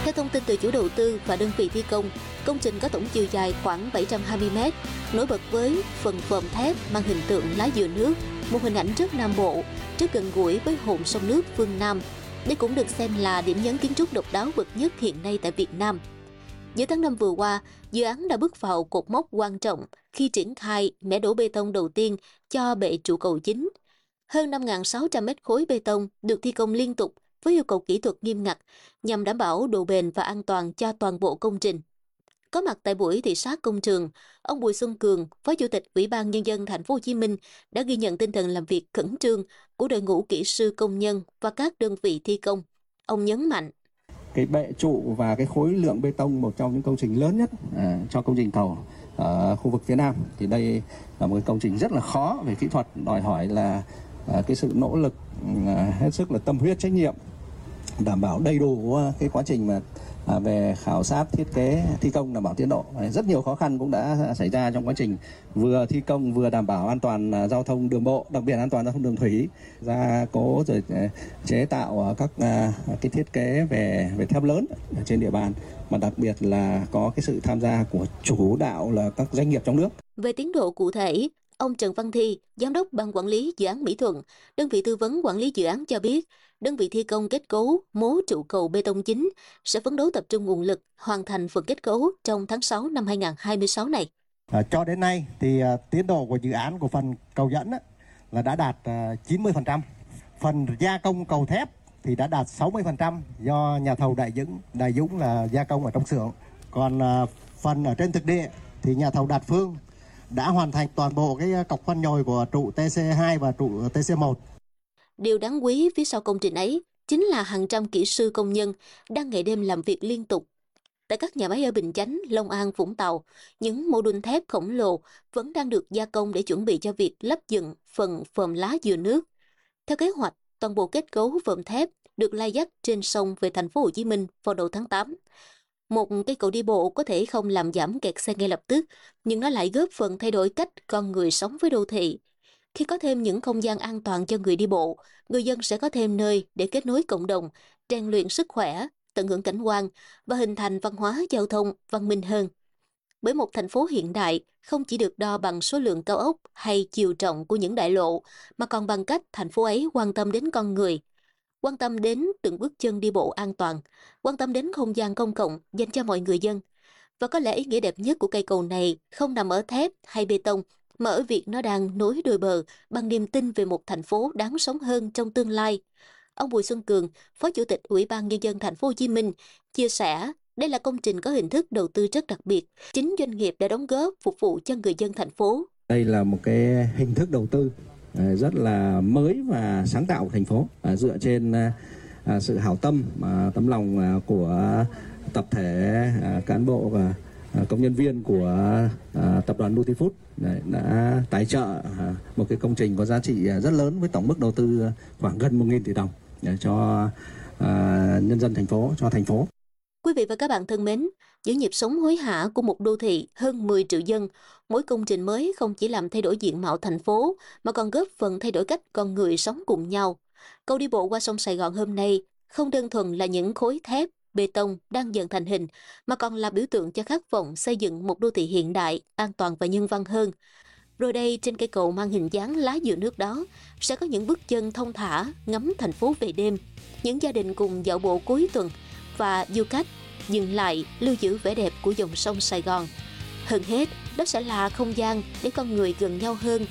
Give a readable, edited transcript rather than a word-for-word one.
Theo thông tin từ chủ đầu tư và đơn vị thi công trình có tổng chiều dài khoảng 720 m, nổi bật với phần vòm thép mang hình tượng lá dừa nước, một hình ảnh rất Nam Bộ, rất gần gũi với hồn sông nước phương Nam. Đây cũng được xem là điểm nhấn kiến trúc độc đáo bậc nhất hiện nay tại Việt Nam. Giữa tháng 5 vừa qua, dự án đã bước vào cột mốc quan trọng khi triển khai mẻ đổ bê tông đầu tiên cho bệ trụ cầu chính. Hơn 5.600 mét khối bê tông được thi công liên tục với yêu cầu kỹ thuật nghiêm ngặt nhằm đảm bảo độ bền và an toàn cho toàn bộ công trình. Có mặt tại buổi thị sát công trường, ông Bùi Xuân Cường, Phó Chủ tịch Ủy ban Nhân dân Thành phố Hồ Chí Minh đã ghi nhận tinh thần làm việc khẩn trương của đội ngũ kỹ sư công nhân và các đơn vị thi công. Ông nhấn mạnh: cái bệ trụ và cái khối lượng bê tông một trong những công trình lớn nhất cho công trình cầu ở khu vực phía Nam, thì đây là một cái công trình rất là khó về kỹ thuật, đòi hỏi là cái sự nỗ lực hết sức là tâm huyết, trách nhiệm, đảm bảo đầy đủ cái quá trình mà về khảo sát, thiết kế, thi công, đảm bảo tiến độ. Rất nhiều khó khăn cũng đã xảy ra trong quá trình vừa thi công vừa đảm bảo an toàn giao thông đường bộ, đặc biệt an toàn giao thông đường thủy, gia cố rồi chế tạo các cái thiết kế về thép lớn trên địa bàn, mà đặc biệt là có cái sự tham gia của chủ đạo là các doanh nghiệp trong nước. Về tiến độ cụ thể, ông Trần Văn Thi, Giám đốc Ban Quản lý Dự án Mỹ Thuận, đơn vị tư vấn quản lý dự án cho biết, đơn vị thi công kết cấu mố trụ cầu bê tông chính sẽ phấn đấu tập trung nguồn lực hoàn thành phần kết cấu trong tháng 6 năm 2026 này. Cho đến nay thì tiến độ của dự án của phần cầu dẫn là đã đạt 90%. Phần gia công cầu thép thì đã đạt 60% do nhà thầu Đại Dũng là gia công ở trong xưởng. Còn phần ở trên thực địa thì nhà thầu Đạt Phương đã hoàn thành toàn bộ cái cọc khoan nhồi của trụ TC2 và trụ TC1. Điều đáng quý phía sau công trình ấy chính là hàng trăm kỹ sư công nhân đang ngày đêm làm việc liên tục. Tại các nhà máy ở Bình Chánh, Long An, Vũng Tàu, những mô đun thép khổng lồ vẫn đang được gia công để chuẩn bị cho việc lắp dựng phần phòm lá dừa nước. Theo kế hoạch, toàn bộ kết cấu phòm thép được lai dắt trên sông về thành phố Hồ Chí Minh vào đầu tháng 8. Một cây cầu đi bộ có thể không làm giảm kẹt xe ngay lập tức, nhưng nó lại góp phần thay đổi cách con người sống với đô thị. Khi có thêm những không gian an toàn cho người đi bộ, người dân sẽ có thêm nơi để kết nối cộng đồng, rèn luyện sức khỏe, tận hưởng cảnh quan và hình thành văn hóa giao thông văn minh hơn. Bởi một thành phố hiện đại không chỉ được đo bằng số lượng cao ốc hay chiều rộng của những đại lộ, mà còn bằng cách thành phố ấy quan tâm đến con người, quan tâm đến từng bước chân đi bộ an toàn, quan tâm đến không gian công cộng dành cho mọi người dân. Và có lẽ ý nghĩa đẹp nhất của cây cầu này không nằm ở thép hay bê tông, mà ở việc nó đang nối đôi bờ bằng niềm tin về một thành phố đáng sống hơn trong tương lai. Ông Bùi Xuân Cường, Phó Chủ tịch Ủy ban Nhân dân Thành phố Hồ Chí Minh, chia sẻ đây là công trình có hình thức đầu tư rất đặc biệt. Chính doanh nghiệp đã đóng góp phục vụ cho người dân thành phố. Đây là một cái hình thức đầu tư rất là mới và sáng tạo của thành phố, dựa trên sự hảo tâm, tấm lòng của tập thể cán bộ và công nhân viên của tập đoàn Nutifood đã tài trợ một cái công trình có giá trị rất lớn với tổng mức đầu tư khoảng gần 1.000 tỷ đồng cho nhân dân thành phố, cho thành phố. Quý vị và các bạn thân mến, giữa nhịp sống hối hả của một đô thị hơn 10 triệu dân, mỗi công trình mới không chỉ làm thay đổi diện mạo thành phố mà còn góp phần thay đổi cách con người sống cùng nhau. Cầu đi bộ qua sông Sài Gòn hôm nay không đơn thuần là những khối thép, bê tông đang dần thành hình, mà còn là biểu tượng cho khát vọng xây dựng một đô thị hiện đại, an toàn và nhân văn hơn. Rồi đây, trên cây cầu mang hình dáng lá dừa nước đó, sẽ có những bước chân thông thả ngắm thành phố về đêm, những gia đình cùng dạo bộ cuối tuần và du khách dừng lại lưu giữ vẻ đẹp của dòng sông Sài Gòn. Hơn hết, đó sẽ là không gian để con người gần nhau hơn